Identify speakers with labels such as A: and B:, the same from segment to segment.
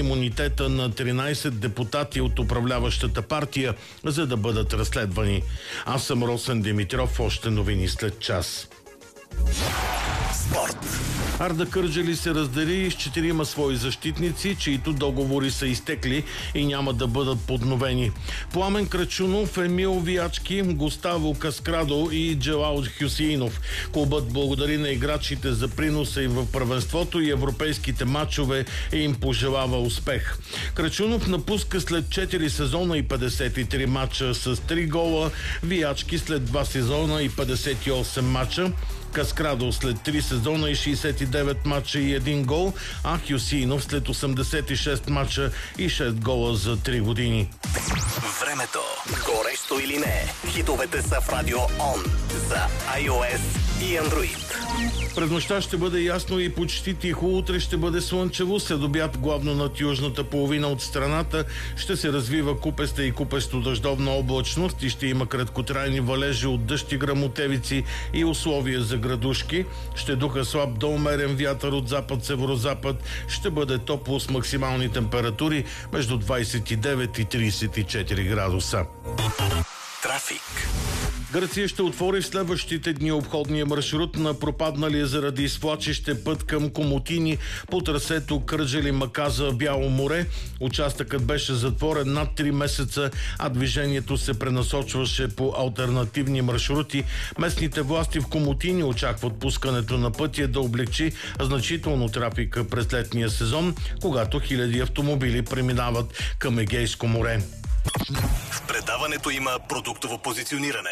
A: имунитета на 13 депутати от управляващата партия, за да бъдат разследвани. Аз съм Росен Димитров, още новини след час.
B: Спорт.
A: Арда Кърджали се раздели с 4 свои защитници, чието договори са изтекли и няма да бъдат подновени. Пламен Крачунов, Емил Виячки, Густаво Каскрадо и Джелал Хюсеинов. Клубът благодари на играчите за приноса им в първенството и европейските матчове и им пожелава успех. Крачунов напуска след 4 сезона и 53 матча с 3 гола, Виячки след 2 сезона и 58 матча, Каскрадо след 3 сезона и 69 матча и 1 гол, а Хюсеинов след 86 матча и 6 гола за 3 години.
B: Времето. Горещо или не? Хитовете са в Радио Он за iOS и Android.
A: През нощта ще бъде ясно и почти тихо. Утре ще бъде слънчево. След обяд главно над южната половина от страната ще се развива купеста и купесто-дъждовна облачност и ще има краткотрайни валежи от дъжд и гръмотевици и условия за градушки. Ще духа слаб до умерен вятър от запад-северозапад. Ще бъде топло с максимални температури между 29 и 34 градуса.
B: Трафик.
A: Гърция ще отвори в следващите дни обходния маршрут на пропадналия заради свлачище път към Комотини по трасето Кърджали-Маказа, Бяло море. Участъкът беше затворен над 3 месеца, а движението се пренасочваше по алтернативни маршрути. Местните власти в Комотини очакват пускането на пътя да облегчи значително трафика през летния сезон, когато хиляди автомобили преминават към Егейско море.
B: В предаването има продуктово позициониране.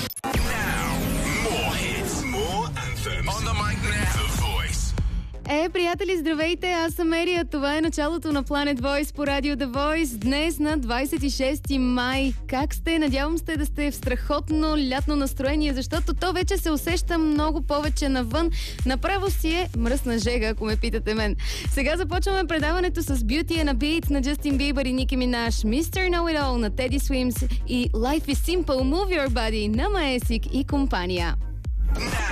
C: Приятели, здравейте! Аз съм Ерия. Това е началото на Planet Voice по радио The Voice. Днес на 26 май. Как сте? Надявам се да сте в страхотно лятно настроение, защото то вече се усеща много повече навън. Направо си е мръсна жега, ако ме питате мен. Сега започваме предаването с Beauty and a Beat на Justin Bieber и Nicki Minaj, Mr. Know It All на Teddy Swims и Life is Simple, Move Your Body на Маесик и компания.